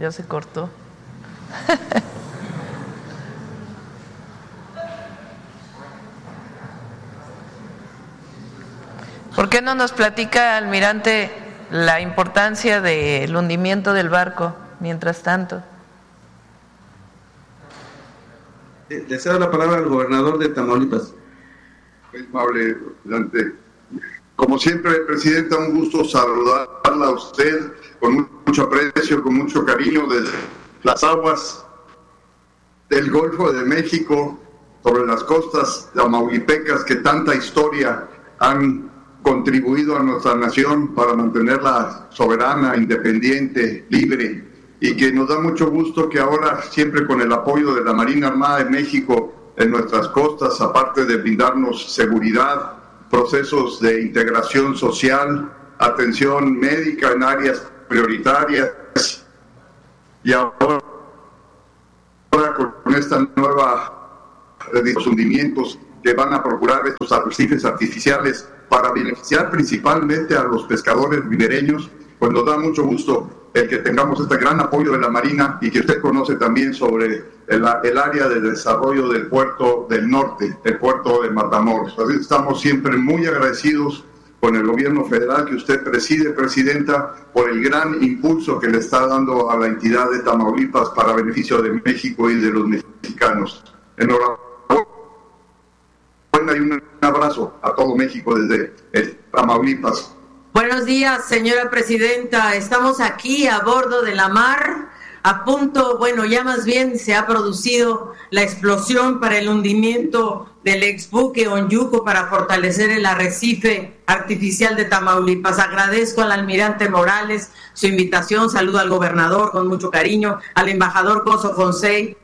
ya se cortó. ¿Por qué no nos platica, almirante, la importancia del hundimiento del barco mientras tanto? Le cedo la palabra al gobernador de Tamaulipas. Muy amable, presidente. Como siempre, presidenta, un gusto saludarla a usted con mucho aprecio, con mucho cariño desde las aguas del Golfo de México, sobre las costas tamaulipecas que tanta historia han contribuido a nuestra nación para mantenerla soberana, independiente, libre, y que nos da mucho gusto que ahora, siempre con el apoyo de la Marina Armada de México en nuestras costas, aparte de brindarnos seguridad, procesos de integración social, atención médica en áreas prioritarias, y ahora con esta nueva hundimientos que van a procurar estos arrecifes artificiales para beneficiar principalmente a los pescadores ribereños, pues nos da mucho gusto el que tengamos este gran apoyo de la Marina y que usted conoce también sobre el área de desarrollo del puerto del norte, el puerto de Matamoros. Así estamos siempre muy agradecidos con el gobierno federal que usted preside, presidenta, por el gran impulso que le está dando a la entidad de Tamaulipas para beneficio de México y de los mexicanos. Enhorabuena y un abrazo a todo México desde Tamaulipas. Buenos días, señora presidenta. Estamos aquí a bordo de la mar, a punto, bueno, ya más bien se ha producido la explosión para el hundimiento del exbuque Onyuco para fortalecer el arrecife artificial de Tamaulipas. Agradezco al almirante Morales su invitación, saludo al gobernador con mucho cariño, al embajador Coso Fonsey,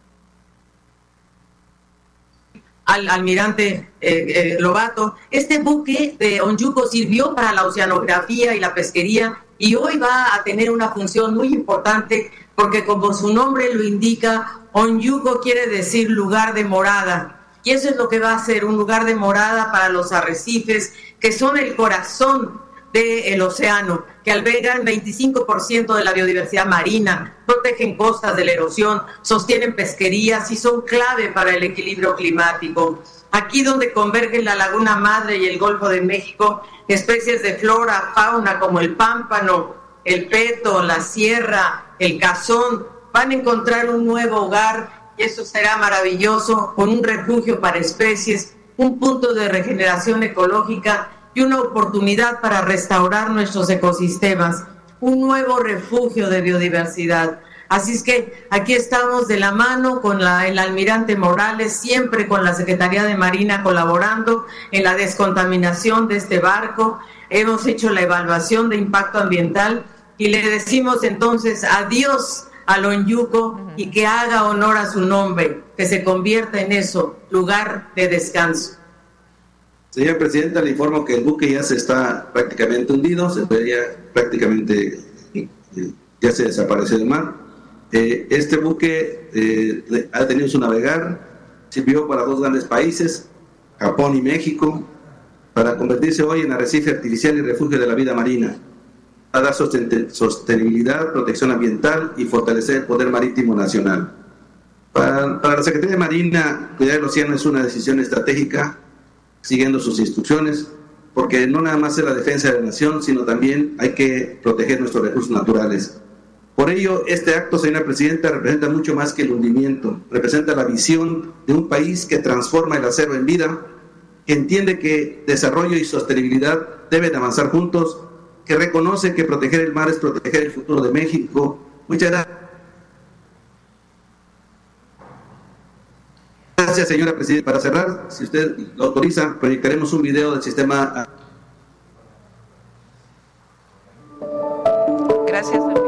al almirante Lobato. Este buque de Onyuco sirvió para la oceanografía y la pesquería y hoy va a tener una función muy importante porque, como su nombre lo indica, Onyuco quiere decir lugar de morada, y eso es lo que va a ser, un lugar de morada para los arrecifes que son el corazón del océano, que albergan 25% de la biodiversidad marina, protegen costas de la erosión, sostienen pesquerías y son clave para el equilibrio climático. Aquí donde convergen la Laguna Madre y el Golfo de México, especies de flora, fauna como el pámpano, el peto, la sierra, el cazón, van a encontrar un nuevo hogar y eso será maravilloso, con un refugio para especies, un punto de regeneración ecológica y una oportunidad para restaurar nuestros ecosistemas, un nuevo refugio de biodiversidad. Así es que aquí estamos de la mano con el almirante Morales, siempre con la Secretaría de Marina colaborando en la descontaminación de este barco. Hemos hecho la evaluación de impacto ambiental y le decimos entonces adiós al Onyuco y que haga honor a su nombre, que se convierta en eso, lugar de descanso. Señora Presidenta, le informo que el buque ya se está prácticamente hundido, prácticamente ya se desapareció del mar. Este buque ha tenido su navegar, sirvió para dos grandes países, Japón y México, para convertirse hoy en arrecife artificial y refugio de la vida marina, a dar sostenibilidad, protección ambiental y fortalecer el poder marítimo nacional. Para la Secretaría de Marina, cuidar el océano es una decisión estratégica, siguiendo sus instrucciones, porque no nada más es la defensa de la nación, sino también hay que proteger nuestros recursos naturales. Por ello, este acto, señora Presidenta, representa mucho más que el hundimiento, representa la visión de un país que transforma el acero en vida, que entiende que desarrollo y sostenibilidad deben avanzar juntos, que reconoce que proteger el mar es proteger el futuro de México. Muchas gracias. Gracias, señora Presidenta. Para cerrar, si usted lo autoriza, proyectaremos un video del sistema. Gracias, almirante.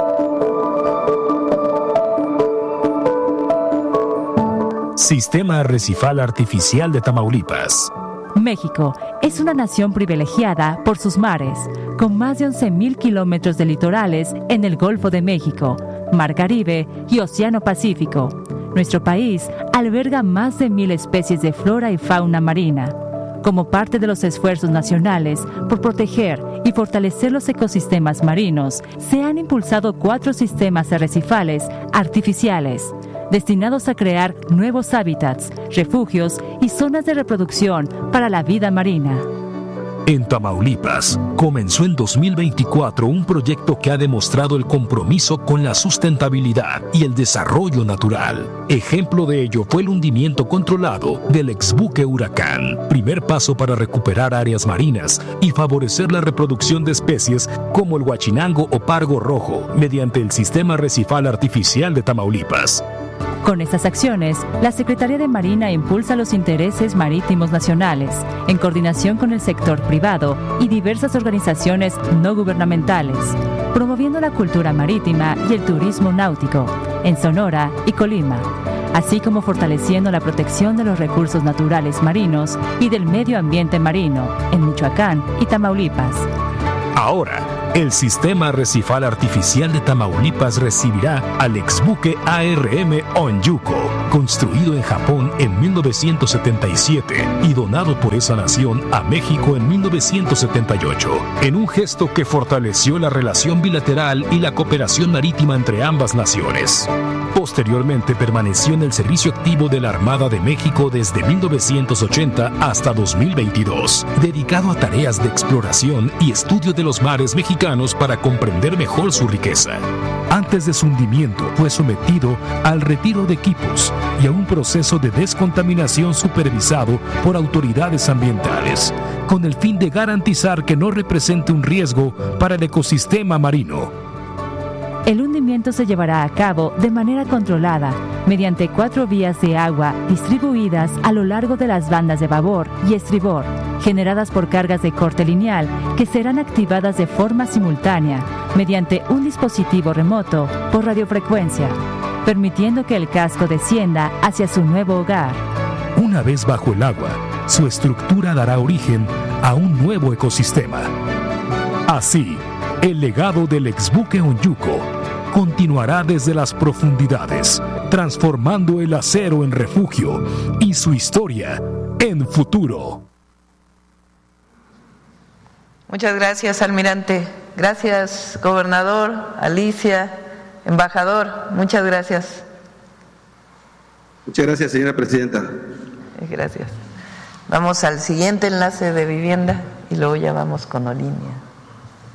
Sistema Arrecifal Artificial de Tamaulipas. México es una nación privilegiada por sus mares, con más de 11,000 kilómetros de litorales en el Golfo de México, Mar Caribe y Océano Pacífico. Nuestro país alberga más de 1,000 especies de flora y fauna marina. Como parte de los esfuerzos nacionales por proteger y fortalecer los ecosistemas marinos, se han impulsado 4 sistemas arrecifales artificiales, destinados a crear nuevos hábitats, refugios y zonas de reproducción para la vida marina. En Tamaulipas, comenzó en 2024 un proyecto que ha demostrado el compromiso con la sustentabilidad y el desarrollo natural. Ejemplo de ello fue el hundimiento controlado del exbuque Huracán, primer paso para recuperar áreas marinas y favorecer la reproducción de especies como el huachinango o pargo rojo mediante el Sistema Arrecifal Artificial de Tamaulipas. Con estas acciones, la Secretaría de Marina impulsa los intereses marítimos nacionales, en coordinación con el sector privado y diversas organizaciones no gubernamentales, promoviendo la cultura marítima y el turismo náutico en Sonora y Colima, así como fortaleciendo la protección de los recursos naturales marinos y del medio ambiente marino en Michoacán y Tamaulipas. Ahora, el Sistema Arrecifal Artificial de Tamaulipas recibirá al exbuque ARM Onyuko, construido en Japón en 1977 y donado por esa nación a México en 1978, en un gesto que fortaleció la relación bilateral y la cooperación marítima entre ambas naciones. Posteriormente permaneció en el servicio activo de la Armada de México desde 1980 hasta 2022, dedicado a tareas de exploración y estudio de los mares mexicanos para comprender mejor su riqueza. Antes de su hundimiento fue sometido al retiro de equipos y a un proceso de descontaminación supervisado por autoridades ambientales, con el fin de garantizar que no represente un riesgo para el ecosistema marino. El hundimiento se llevará a cabo de manera controlada, mediante 4 vías de agua distribuidas a lo largo de las bandas de babor y estribor, generadas por cargas de corte lineal que serán activadas de forma simultánea mediante un dispositivo remoto por radiofrecuencia, permitiendo que el casco descienda hacia su nuevo hogar. Una vez bajo el agua, su estructura dará origen a un nuevo ecosistema. Así, el legado del exbuque Onyuko continuará desde las profundidades, transformando el acero en refugio y su historia en futuro. Muchas gracias, almirante. Gracias, gobernador, Alicia, embajador. Muchas gracias. Muchas gracias, señora presidenta. Gracias. Vamos al siguiente enlace de vivienda y luego ya vamos con Olinia.